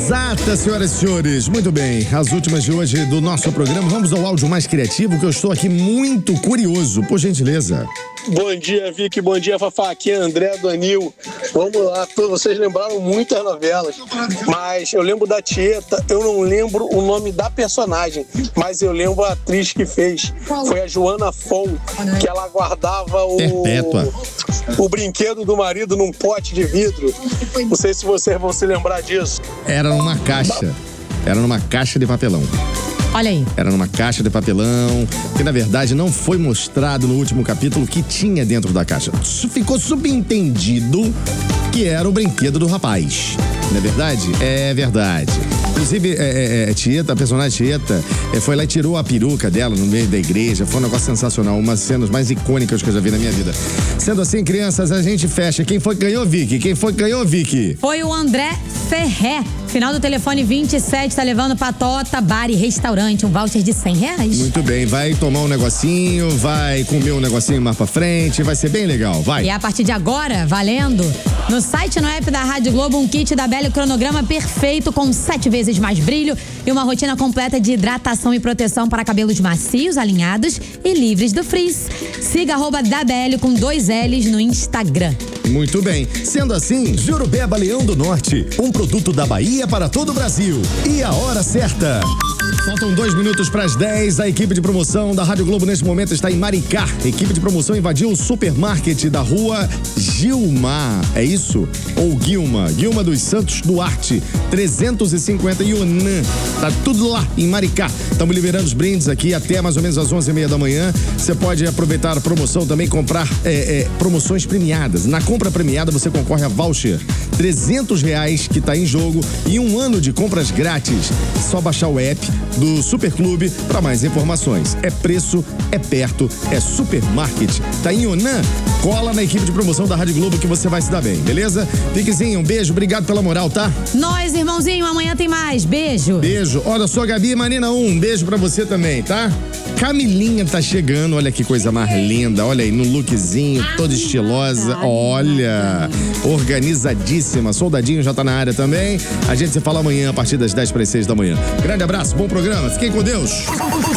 Exata, senhoras e senhores. Muito bem, as últimas de hoje do nosso programa. Vamos ao áudio mais criativo, que eu estou aqui muito curioso, por gentileza. Bom dia, Vicky. Bom dia, Fafá. Aqui é André do Anil. Vamos lá, vocês lembraram muitas novelas, mas eu lembro da Tieta, eu não lembro o nome da personagem, mas eu lembro a atriz que fez. Foi a Joana Fon, que ela guardava o brinquedo do marido num pote de vidro. Não sei se vocês vão se lembrar disso. Era numa caixa. Era numa caixa de papelão. Olha aí. Era numa caixa de papelão, que na verdade não foi mostrado no último capítulo o que tinha dentro da caixa. Ficou subentendido que era o brinquedo do rapaz. Não é verdade? É verdade. Inclusive, Tieta, a personagem Tieta, foi lá e tirou a peruca dela no meio da igreja. Foi um negócio sensacional, uma das cenas mais icônicas que eu já vi na minha vida. Sendo assim, crianças, a gente fecha. Quem foi que ganhou, Vicky? Quem foi que ganhou, Vicky? Foi o André Ferré. Final do telefone 27, tá levando Patota, bar e restaurante, um voucher de R$100. Muito bem, vai tomar um negocinho, vai comer um negocinho mais pra frente, vai ser bem legal, vai. E a partir de agora, valendo, no site e no app da Rádio Globo, um kit da Belle cronograma perfeito com 7 vezes mais brilho e uma rotina completa de hidratação e proteção para cabelos macios, alinhados e livres do frizz. Siga @dabelle com 2 L's no Instagram. Muito bem. Sendo assim, Jurubeba Leão do Norte, um produto da Bahia para todo o Brasil. E a hora certa. Faltam 2 minutos para as 10. A equipe de promoção da Rádio Globo neste momento está em Maricá. A equipe de promoção invadiu o supermarket da rua Gilmar. É isso? Ou Guilma? Guilma dos Santos Duarte, 350 Ionã. Tá tudo lá em Maricá. Estamos liberando os brindes aqui até mais ou menos às 11h30 da manhã. Você pode aproveitar a promoção também, comprar promoções premiadas. Na compra premiada você concorre a voucher R$300 que está em jogo e 1 ano de compras grátis. Só baixar o app do Superclube para mais informações. É preço, é perto, é supermarket. Tá em Ionã? Cola na equipe de promoção da Rádio Globo que você vai se dar bem, beleza? Piquezinho, um beijo, obrigado pela moral, tá? Nós, irmãozinho, amanhã tem mais. Beijo. Beijo. Olha só, Gabi Marina 1, um beijo pra você também, tá? Camilinha tá chegando, olha que coisa mais linda, olha aí, no lookzinho, toda estilosa, olha, organizadíssima, Soldadinho já tá na área também, a gente se fala amanhã a partir das 10 para as 6 da manhã. Grande abraço, bom programa, fiquem com Deus.